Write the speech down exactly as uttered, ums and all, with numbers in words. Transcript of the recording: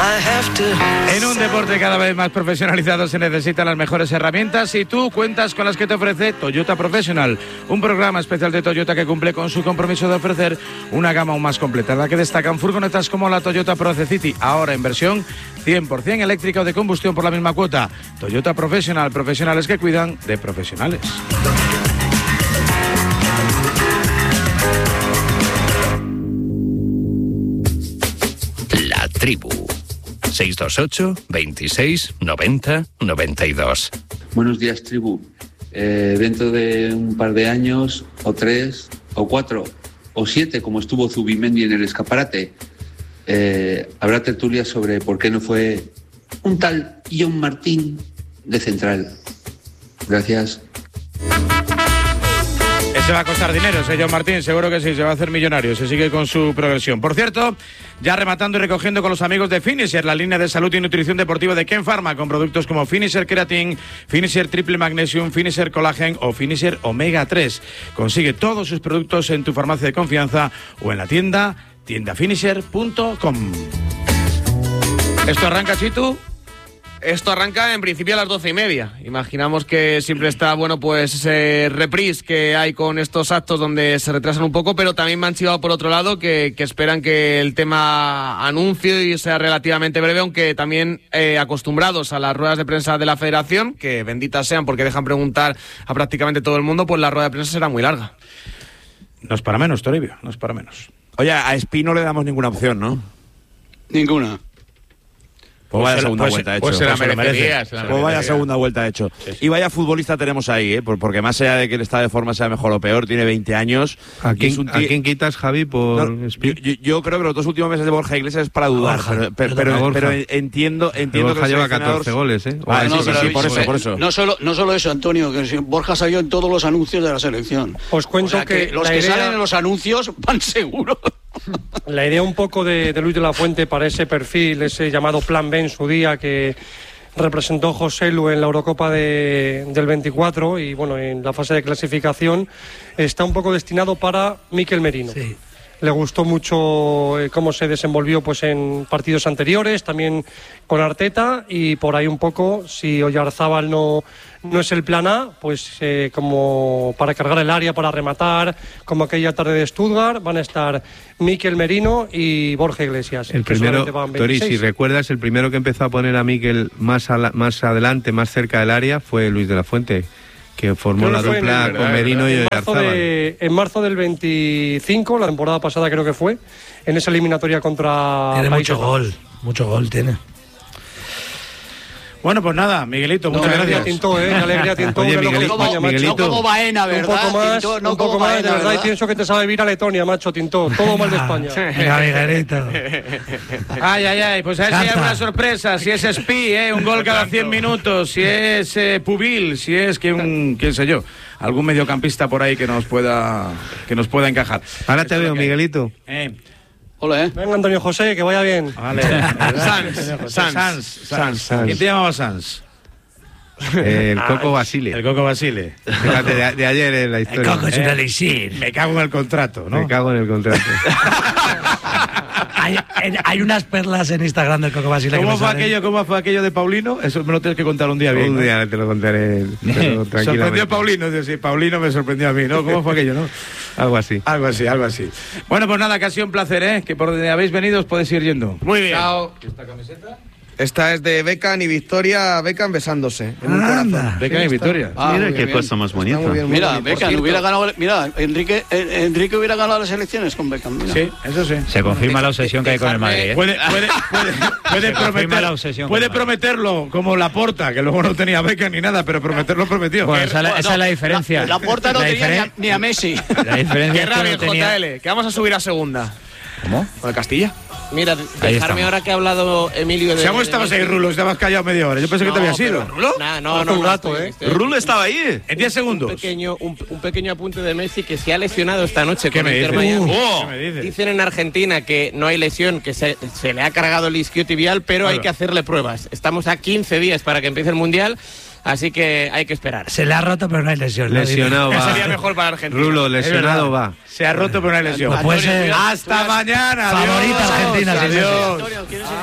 En un deporte cada vez más profesionalizado se necesitan las mejores herramientas y tú cuentas con las que te ofrece Toyota Professional, un programa especial de Toyota que cumple con su compromiso de ofrecer una gama aún más completa, en la que destacan furgonetas como la Toyota Proce City, ahora en versión cien por ciento eléctrica o de combustión por la misma cuota. Toyota Professional, profesionales que cuidan de profesionales. La Tribu. seis dos ocho, veintiséis, noventa, noventa y dos. Buenos días, Tribu. Eh, dentro de un par de años, o tres, o cuatro, o siete, como estuvo Zubimendi en el escaparate, eh, habrá tertulia sobre por qué no fue un tal John Martín de central. Gracias. Se va a costar dinero, ese John Martín, seguro que sí, se va a hacer millonario, se sigue con su progresión. Por cierto, ya rematando y recogiendo con los amigos de Finisher, la línea de salud y nutrición deportiva de Ken Pharma, con productos como Finisher Keratin, Finisher Triple Magnesium, Finisher Collagen o Finisher Omega tres. Consigue todos sus productos en tu farmacia de confianza o en la tienda tienda finisher punto com. ¿Esto arranca, Chitu? Esto arranca en principio a las doce y media. Imaginamos que siempre está bueno pues ese reprise que hay con estos actos donde se retrasan un poco, pero también me han chivado por otro lado que, que esperan que el tema anuncio y sea relativamente breve, aunque también eh, acostumbrados a las ruedas de prensa de la Federación, que benditas sean porque dejan preguntar a prácticamente todo el mundo, pues la rueda de prensa será muy larga. No es para menos, Toribio, no es para menos. Oye, a Espi no le damos ninguna opción, ¿no? Ninguna. Pues vaya pues segunda pues, vuelta pues hecho. se la merecería, se la Pues vaya segunda vuelta hecho. Sí, sí. Y vaya futbolista tenemos ahí, ¿eh? Porque más allá de que el estado de forma sea mejor o peor, tiene veinte años. ¿A quién, t... ¿a quién quitas, Javi, por no, yo, yo creo que los dos últimos meses de Borja Iglesias es para dudar. Borja, pero, pero, pero, Borja. pero entiendo, entiendo Borja que lleva catorce goles, ¿eh? Ah, no, sí, sí, sí, sí, por eso, por eso. No solo, no solo eso, Antonio, que Borja salió en todos los anuncios de la selección. Os cuento o sea, que, que los que idea... salen en los anuncios van seguros. La idea un poco de, de Luis de la Fuente para ese perfil, ese llamado Plan B en su día que representó José Lu en la Eurocopa de, del veinticuatro y bueno, en la fase de clasificación, está un poco destinado para Mikel Merino. Sí. Le gustó mucho eh, cómo se desenvolvió pues en partidos anteriores, también con Arteta, y por ahí un poco, si Oyarzábal no, no es el plan A, pues eh, como para cargar el área, para rematar, como aquella tarde de Stuttgart, van a estar Mikel Merino y Borja Iglesias. El primero, Tori, si recuerdas, el primero que empezó a poner a Mikel más, a la, más adelante, más cerca del área, fue Luis de la Fuente, que formó la dupla con Merino y Oyarzábal. En marzo del veinticinco, la temporada pasada creo que fue, en esa eliminatoria contra... Tiene mucho gol, mucho gol tiene. Bueno, pues nada, Miguelito, muchas no, gracias. Tintó, ¿eh? Qué alegría Tintó. Oye, Miguelito, como, Miguelito, no como Baena, ¿verdad? Un poco más, Tintó, no un poco como más, Baena, de verdad, ¿verdad? Y pienso que te sabe vir a Letonia, macho, Tintó. Todo mal de España. Venga, Miguelito. Ay, ay, ay, pues a ver si hay alguna sorpresa, si es Espi, ¿eh? Un gol cada cien minutos, si es eh, Pubil, si es, quién, quién sé yo, algún mediocampista por ahí que nos pueda, que nos pueda encajar. Ahora te veo, Miguelito. Eh. Hola, ¿eh? Venga, Antonio José, que vaya bien. Vale. Sans, Sans, Sans, Sans. ¿Quién te llamaba Sans? Eh, el Coco Basile. El Coco Basile. Fíjate, de, de ayer en la historia. El Coco es un elixir. Me cago en el contrato, ¿no? Me cago en el contrato. hay, hay unas perlas en Instagram del Coco Basile. ¿Cómo que fue salen. aquello? ¿Cómo fue aquello de Paulino? Eso me lo tienes que contar un día bien. Un ¿no? día te lo contaré. Pero tranquilamente. Sorprendió a Paulino, sí, Paulino me sorprendió a mí, ¿no? ¿Cómo fue aquello, no? Algo así. Algo así, algo así. Bueno, pues nada, que ha sido un placer, ¿eh? Que por donde habéis venido os podéis ir yendo. Muy bien. Chao. ¿Esta camiseta? Esta es de Beckham y Victoria, Beckham besándose en un corazón. Beckham y Victoria. Ah, mira qué cosa más bonita. Bien, mira, Beckham hubiera ganado, mira, Enrique, eh, Enrique hubiera ganado las elecciones con Beckham. Mira. Sí, eso sí. Se confirma la obsesión que hay con el Madrid, ¿eh? Puede, puede, puede, puede, prometer, la obsesión puede prometerlo como Laporta, que luego no tenía Beckham ni nada, pero prometerlo prometió. Bueno, esa, no, esa es la diferencia. La, la Porta no la tenía diferen... ni, a, ni a Messi. La diferencia Qué rabia, es que no tenía... J L, que vamos a subir a segunda. ¿Cómo? ¿Con el Castilla? Mira, dejarme ahora que ha hablado Emilio de... ¿Cómo estabas ahí, Rulo? Estabas callado media hora. Yo pensé no, que te habías ido. ¿Rulo? Nah, no, no, no. Un rato, ¿eh? Estoy, Rulo estaba ahí. En diez segundos. Un pequeño, un, un pequeño apunte de Messi que se ha lesionado esta noche. ¿Qué con me Inter dices? Miami. Uh, ¿Qué me dices? Dicen en Argentina que no hay lesión, que se, se le ha cargado el isquiotibial, pero claro. hay que hacerle pruebas. Estamos a quince días para que empiece el Mundial. Así que hay que esperar. Se le ha roto, pero no hay lesión. Lesionado ¿no? va. Sería mejor para Argentina. Rulo, lesionado va. Se ha roto, pero no hay lesión. Pues puede ser. Hasta mañana. Favorita Adiós. Argentina. Adiós. Sí, sí, sí.